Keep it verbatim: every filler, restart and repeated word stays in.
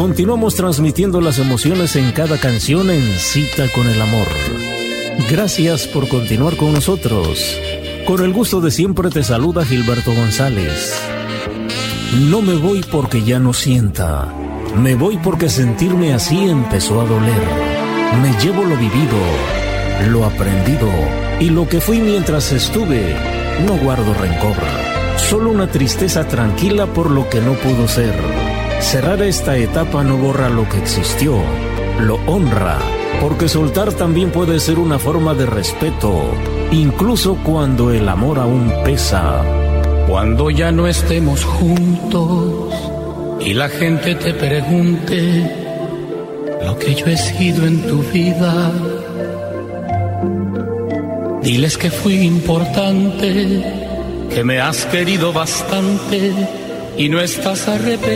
Continuamos transmitiendo las emociones en cada canción en Cita con el Amor. Gracias por continuar con nosotros. Con el gusto de siempre te saluda Gilberto González. No me voy porque ya no sienta. Me voy porque sentirme así empezó a doler. Me llevo lo vivido, lo aprendido y lo que fui mientras estuve. No guardo rencor, solo una tristeza tranquila por lo que no pudo ser. Cerrar esta etapa no borra lo que existió, lo honra, porque soltar también puede ser una forma de respeto, incluso cuando el amor aún pesa. Cuando ya no estemos juntos y la gente te pregunte lo que yo he sido en tu vida, diles que fui importante, que me has querido bastante y no estás arrepentido.